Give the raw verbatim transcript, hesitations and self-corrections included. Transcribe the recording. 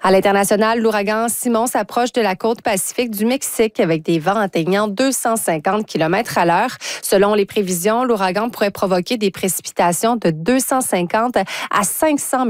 À l'international, l'ouragan Simon s'approche de la côte pacifique du Mexique avec des vents atteignant deux cent cinquante kilomètres à l'heure. Selon les prévisions, l'ouragan pourrait provoquer des précipitations de deux cent cinquante à cinq cents